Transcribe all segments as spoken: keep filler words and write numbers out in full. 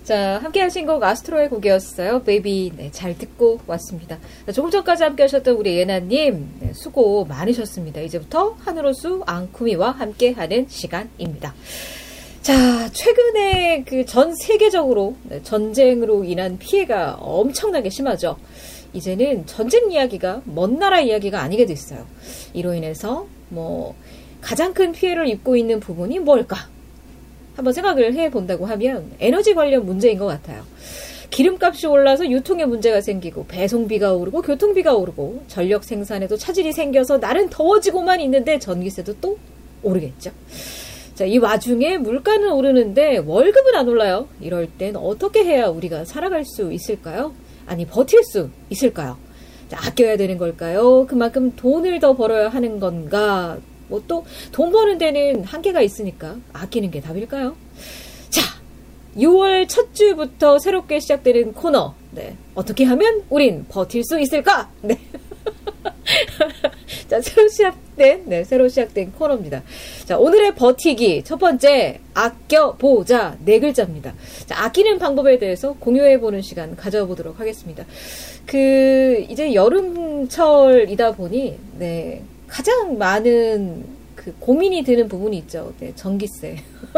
자, 함께 하신 곡 아스트로의 곡이었어요. 베이비. 네, 잘 듣고 왔습니다. 자, 조금 전까지 함께 하셨던 우리 예나님, 네, 수고 많으셨습니다. 이제부터 하늘호수 앙쿠미와 함께 하는 시간입니다. 자, 최근에 그 전 세계적으로 네, 전쟁으로 인한 피해가 엄청나게 심하죠. 이제는 전쟁 이야기가 먼 나라 이야기가 아니게 됐어요. 이로 인해서 뭐 가장 큰 피해를 입고 있는 부분이 뭘까? 한번 생각을 해본다고 하면 에너지 관련 문제인 것 같아요. 기름값이 올라서 유통에 문제가 생기고 배송비가 오르고 교통비가 오르고 전력 생산에도 차질이 생겨서 날은 더워지고만 있는데 전기세도 또 오르겠죠. 자, 이 와중에 물가는 오르는데 월급은 안 올라요. 이럴 땐 어떻게 해야 우리가 살아갈 수 있을까요? 아니, 버틸 수 있을까요? 자, 아껴야 되는 걸까요? 그만큼 돈을 더 벌어야 하는 건가? 뭐 또 돈 버는 데는 한계가 있으니까 아끼는 게 답일까요? 자, 유월 첫 주부터 새롭게 시작되는 코너. 네, 어떻게 하면 우린 버틸 수 있을까? 네. 자, 새로 시작된, 네, 새로 시작된 코너입니다. 자, 오늘의 버티기. 첫 번째, 아껴보자. 네 글자입니다. 자, 아끼는 방법에 대해서 공유해보는 시간 가져보도록 하겠습니다. 그, 이제 여름철이다 보니, 네, 가장 많은 그 고민이 드는 부분이 있죠. 네, 전기세.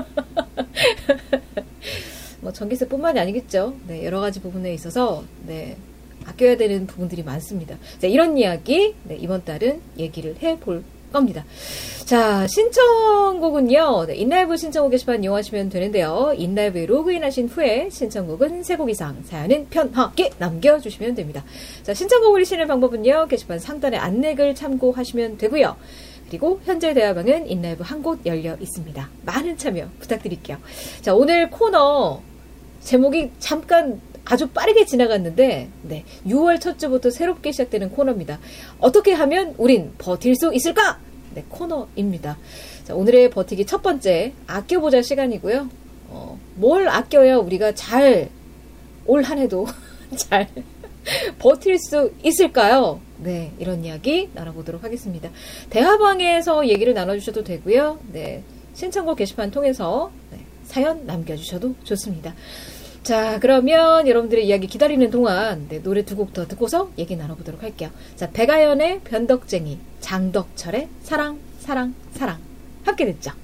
뭐, 전기세뿐만이 아니겠죠. 네, 여러 가지 부분에 있어서, 네, 아껴야 되는 부분들이 많습니다. 자, 이런 이야기, 네, 이번 달은 얘기를 해볼 겁니다. 자, 신청곡은요, 네, 인라이브 신청곡 게시판 이용하시면 되는데요. 인라이브에 로그인하신 후에 신청곡은 세 곡 이상, 사연은 편하게 남겨주시면 됩니다. 자, 신청곡 올리시는 방법은요, 게시판 상단의 안내글 참고하시면 되고요. 그리고 현재 대화방은 인라이브 한 곳 열려 있습니다. 많은 참여 부탁드릴게요. 자, 오늘 코너 제목이 잠깐 아주 빠르게 지나갔는데, 네, 유월 첫 주부터 새롭게 시작되는 코너입니다. 어떻게 하면 우린 버틸 수 있을까? 네, 코너입니다. 자, 오늘의 버티기 첫 번째, 아껴보자 시간이고요. 어, 뭘 아껴야 우리가 잘, 올 한 해도 잘 버틸 수 있을까요? 네, 이런 이야기 나눠보도록 하겠습니다. 대화방에서 얘기를 나눠주셔도 되고요. 네, 신청곡 게시판 통해서 네, 사연 남겨주셔도 좋습니다. 자, 그러면 여러분들의 이야기 기다리는 동안 네, 노래 두 곡 더 듣고서 얘기 나눠보도록 할게요. 자, 백아연의 변덕쟁이, 장덕철의 사랑, 사랑, 사랑 함께 듣죠.